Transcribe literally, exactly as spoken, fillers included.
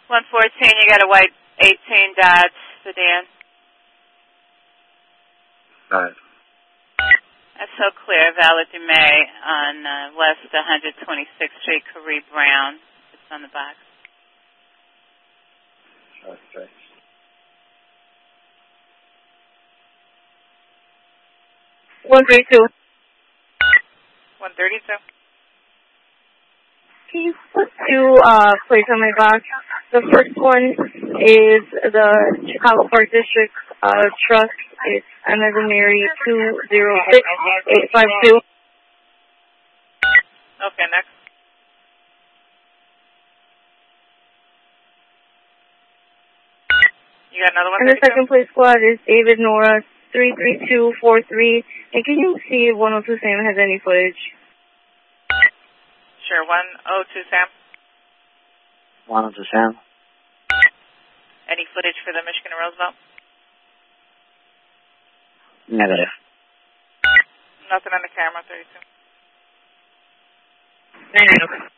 one fourteen, you got a white eighteen Dodge sedan. Right. That's so clear. Valid de May on uh, West one twenty-sixth Street, Caree Brown. It's on the box. Okay. one thirty-two. one thirty-two. Can you put two uh, plates on my box? The first one is the Chicago Park District uh, truck. It's M as in Mary two zero six eight five two. Okay, next. You got another one? And the second place squad is David Nora three three two four three. And can you see if one oh two Sam has any footage? Sure, one oh two Sam. one oh two Sam. Any footage for the Michigan and Roosevelt? Negative. Nothing on the camera, thirty-two. No, no, no.